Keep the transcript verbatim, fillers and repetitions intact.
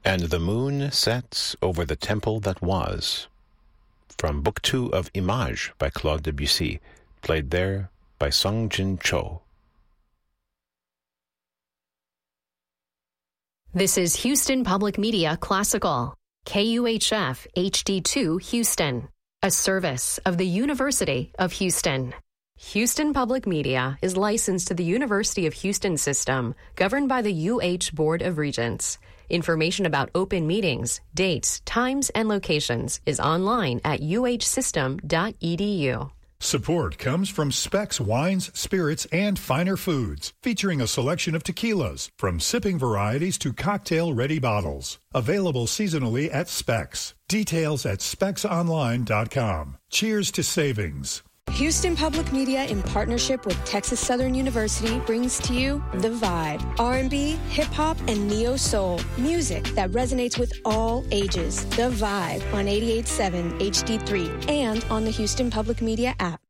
And the moon sets over the temple that was, from Book Two of Images by Claude Debussy, played there by Sung Jin Cho. This is Houston Public Media Classical, K U H F H D two Houston, a service of the University of Houston. Houston Public Media is licensed to the University of Houston system, governed by the U H Board of Regents. Information about open meetings, dates, times, and locations is online at u h system dot e d u. Support comes from Specs Wines, Spirits, and Finer Foods, featuring a selection of tequilas, from sipping varieties to cocktail-ready bottles. Available seasonally at Specs. Details at specs online dot com. Cheers to savings. Houston Public Media, in partnership with Texas Southern University, brings to you The Vibe. R and B, hip-hop, and neo-soul. Music that resonates with all ages. The Vibe on eighty-eight point seven H D three and on the Houston Public Media app.